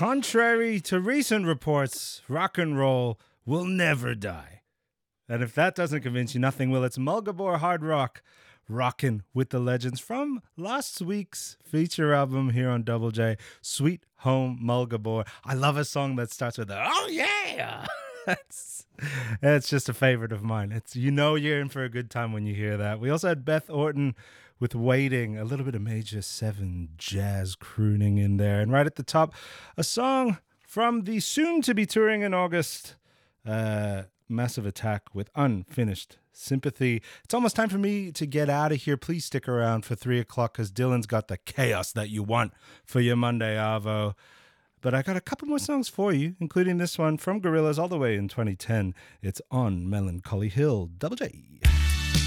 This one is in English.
Contrary to recent reports, rock and roll will never die. And if that doesn't convince you, nothing will. It's Mulgabor Hard Rock, rockin' with the legends from last week's feature album here on Double J, Sweet Home Mulgabor. I love a song that starts with a, oh yeah! It's just a favorite of mine. It's, you know, you're in for a good time when you hear that. We also had Beth Orton with Waiting, a little bit of Major 7 jazz crooning in there. And right at the top, a song from the soon-to-be touring in August, Massive Attack with Unfinished Sympathy. It's almost time for me to get out of here. Please stick around for 3 o'clock because Dylan's got the chaos that you want for your Monday Arvo. But I got a couple more songs for you, including this one from Gorillaz all the way in 2010. It's On Melancholy Hill. Double J.